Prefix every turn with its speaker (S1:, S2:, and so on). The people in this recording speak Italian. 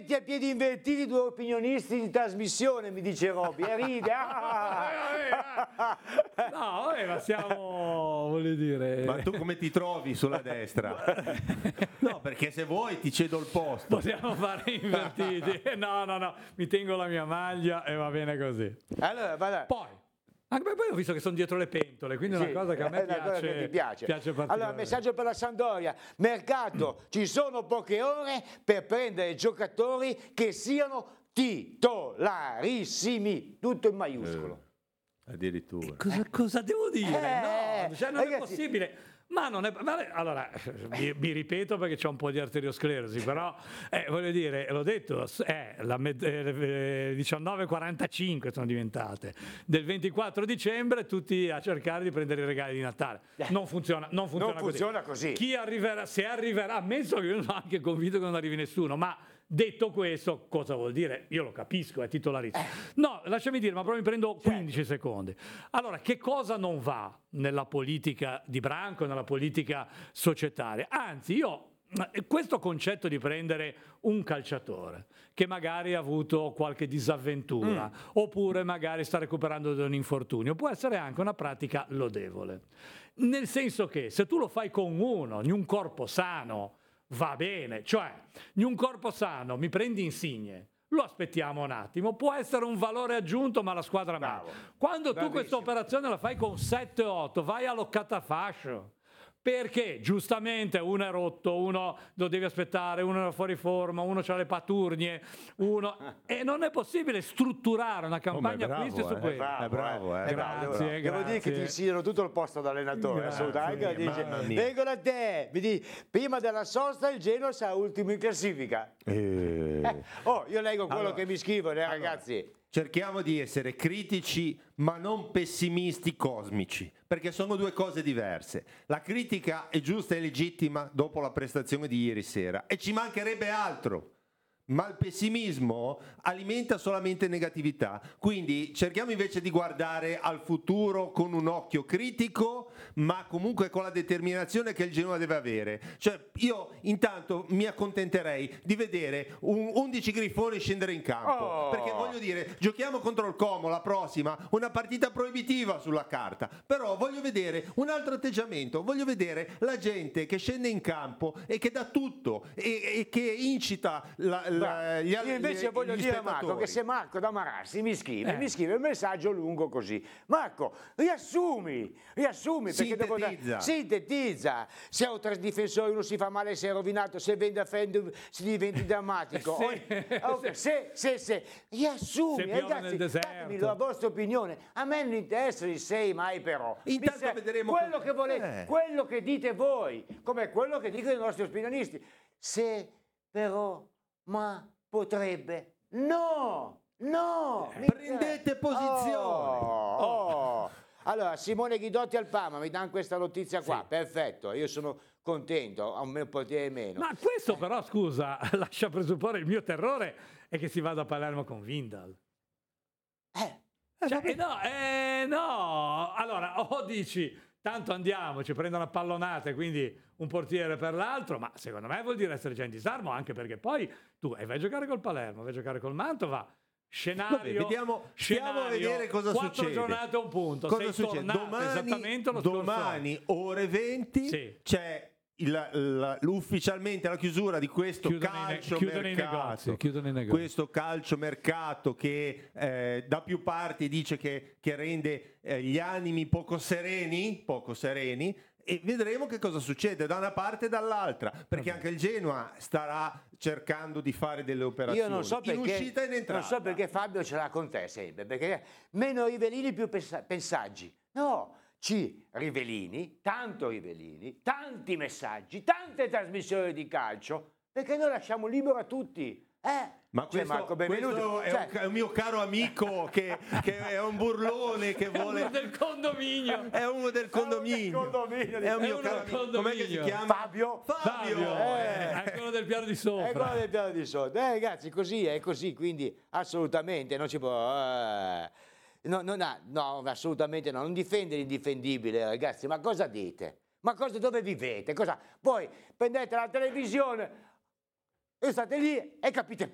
S1: metti a piedi invertiti due opinionisti in trasmissione, mi dice Robby, e ride.
S2: No, vabbè, ma siamo, voglio dire...
S3: Ma tu come ti trovi sulla destra? No, perché se vuoi ti cedo il posto.
S2: Possiamo fare invertiti. No, mi tengo la mia maglia e va bene così.
S1: Allora, vada.
S2: Poi, anche poi ho visto che sono dietro le pentole, quindi è una cosa che a me piace particolarmente.
S1: Allora, messaggio per la Sampdoria. Mercato, ci sono poche ore per prendere giocatori che siano titolarissimi, tutto in maiuscolo.
S3: Addirittura.
S2: Cosa devo dire? No, cioè non
S1: ragazzi,
S2: è possibile. Ma non è... Allora, mi ripeto perché c'ho un po' di arteriosclerosi, però voglio dire, l'ho detto, la 19:45 sono diventate. Del 24 dicembre tutti a cercare di prendere i regali di Natale. Non funziona così. Chi arriverà, se arriverà, ammesso che io sono anche convinto che non arrivi nessuno, ma... Detto questo, cosa vuol dire? Io lo capisco, è titolarissimo. No, lasciami dire, ma proprio mi prendo 15 secondi. Allora, che cosa non va nella politica di Branco, nella politica societaria? Anzi, questo concetto di prendere un calciatore che magari ha avuto qualche disavventura oppure magari sta recuperando da un infortunio può essere anche una pratica lodevole. Nel senso che se tu lo fai con uno, in un corpo sano, va bene, cioè in un corpo sano mi prendi Insigne, lo aspettiamo un attimo, può essere un valore aggiunto ma la squadra meglio. Quando tu questa operazione la fai con 7-8 vai all'occatafascio perché giustamente uno è rotto, uno lo devi aspettare, uno è fuori forma, uno ha le paturnie, e non è possibile strutturare una campagna acquisti su questo.
S3: È bravo.
S2: Grazie.
S1: Devo dire che ti insidiano tutto il posto da allenatore, assolutamente. Dice, vengono a te, vedi, prima della sosta il Genoa sarà ultimo in classifica. Io leggo quello che mi scrivono, ragazzi.
S3: Cerchiamo di essere critici ma non pessimisti cosmici, perché sono due cose diverse. La critica è giusta e legittima dopo la prestazione di ieri sera e ci mancherebbe altro, ma il pessimismo alimenta solamente negatività. Quindi cerchiamo invece di guardare al futuro con un occhio critico, ma comunque con la determinazione che il Genoa deve avere. Cioè io intanto mi accontenterei di vedere 11 grifoni scendere in campo, perché voglio dire, giochiamo contro il Como la prossima, una partita proibitiva sulla carta, però voglio vedere un altro atteggiamento, voglio vedere la gente che scende in campo e che dà tutto e che incita
S1: io invece voglio dire a Marco che se Marco da Marassi mi scrive un messaggio lungo così, Marco riassumi perché sintetizza, se a un tre difensori uno si fa male, si è rovinato, se vende a Fender si diventi drammatico, se riassumi, ragazzi, datemi la vostra opinione, a me non interessa il sei mai però,
S3: intanto vedremo
S1: quello che volete, quello che dite voi, come quello che dicono i nostri opinionisti, se però ma potrebbe, no,
S3: prendete posizione.
S1: Allora Simone Ghidotti al Parma mi danno questa notizia qua, perfetto, io sono contento, a un mio potere meno.
S2: Ma questo però, scusa, lascia presupporre, il mio terrore è che si vada a Palermo con Vindal. No, allora o dici tanto andiamo, ci prendono a pallonate, quindi un portiere per l'altro, ma secondo me vuol dire essere già in disarmo, anche perché poi tu vai a giocare col Palermo, vai a giocare col Mantova, scenario,
S3: stiamo a vedere cosa
S2: 4
S3: succede.
S2: Giornate a un punto,
S3: cosa succede? Domani ore 20 c'è ufficialmente la chiusura di questo calciomercato che da più parti dice che rende gli animi poco sereni e vedremo che cosa succede da una parte e dall'altra, perché anche il Genoa starà cercando di fare delle operazioni
S1: in uscita e in entrata. Non so perché Fabio ce l'ha con te sempre, perché meno Rivellini più pensaggi. No, Rivellini, tanti messaggi, tante trasmissioni di calcio, perché noi lasciamo libero a tutti.
S3: Ma questo è un mio caro amico che è un burlone che vuole...
S2: È uno del condominio.
S3: È uno del condominio. È un mio caro amico. Com'è che si chiama?
S1: Fabio.
S2: È quello del piano di sopra.
S1: È quello del piano di sopra. Ragazzi, è così, quindi assolutamente non ci può... No, assolutamente no, non difende l'indifendibile, ragazzi, ma cosa dite? Ma dove vivete? Poi prendete la televisione e state lì e capite